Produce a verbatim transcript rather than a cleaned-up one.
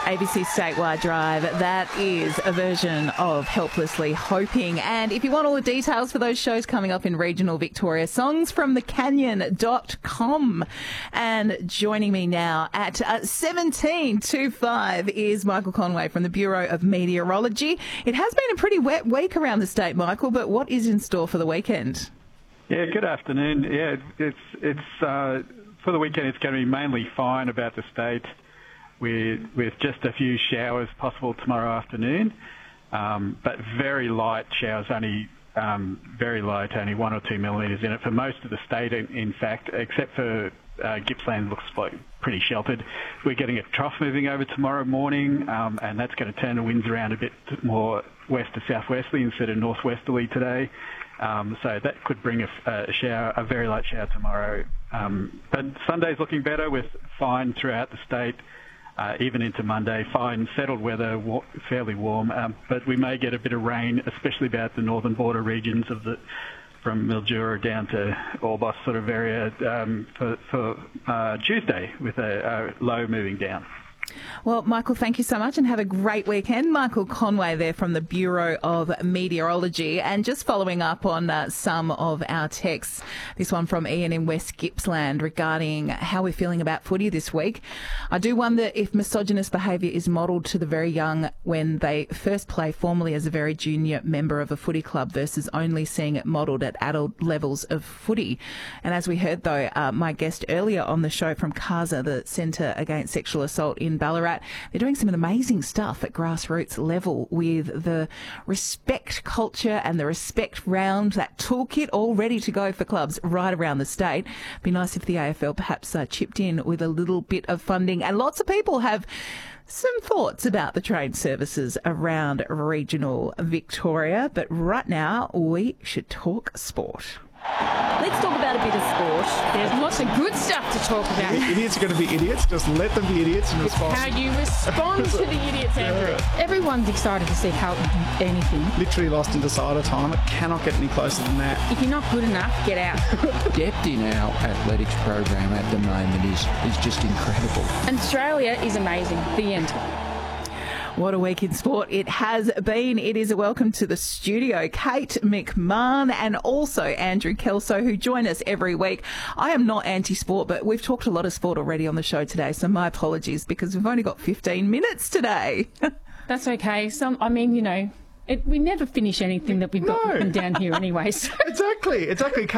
A B C Statewide Drive, that is a version of Helplessly Hoping. And if you want all the details for those shows coming up in regional Victoria, songs from the canyon dot com. And joining me now at uh, seventeen twenty-five is Michael Conway from the Bureau of Meteorology. It has been a pretty wet week around the state, Michael, but what is in store for the weekend? Yeah, good afternoon. Yeah, it's it's uh, for the weekend. It's going to be mainly fine about the state, with with just a few showers possible tomorrow afternoon, um, but very light showers, only um, very light, only one or two millimetres in it for most of the state. In, in fact, except for uh, Gippsland, looks like pretty sheltered. We're getting a trough moving over tomorrow morning, um, and that's going to turn the winds around a bit more west to southwesterly instead of northwesterly today. Um, so that could bring a, a shower, a very light shower tomorrow. Um, but Sunday's looking better with fine throughout the state, uh, even into Monday. Fine, settled weather, wa- fairly warm, um, but we may get a bit of rain, especially about the northern border regions of the, from Mildura down to Orbost sort of area um, for, for uh, Tuesday, with a, a low moving down. Well, Michael, thank you so much and have a great weekend. Michael Conway there from the Bureau of Meteorology. And just following up on uh, some of our texts, this one from Ian in West Gippsland regarding how we're feeling about footy this week. I do wonder if misogynist behaviour is modelled to the very young when they first play formally as a very junior member of a footy club versus only seeing it modelled at adult levels of footy. And as we heard, though, uh, my guest earlier on the show from CASA, the Centre Against Sexual Assault in Ballarat, they're doing some amazing stuff at grassroots level with the respect culture and the respect round, that toolkit all ready to go for clubs right around the state. Be nice if the A F L perhaps uh, chipped in with a little bit of funding. And lots of people have some thoughts about the train services around regional Victoria. But right now, we should talk sport. Let's talk about a bit of sport. There's lots of good stuff to talk about. Idiots are going to be idiots. Just let them be idiots and It's respond. how you respond to the idiots, Andrew. Everyone's excited to see Carlton do anything. Literally lost in decider time. It cannot get any closer than that. If you're not good enough, get out. Depth in our athletics program at the moment is, is just incredible. And Australia is amazing. The end. What a week in sport it has been. It is a welcome to the studio, Kate McMahon and also Andrew Kelso, who join us every week. I am not anti-sport, but we've talked a lot of sport already on the show today, so my apologies because we've only got fifteen minutes today. That's okay. Some, I mean, you know, it, we never finish anything that we've got No. written down here anyway. So. Exactly. Exactly.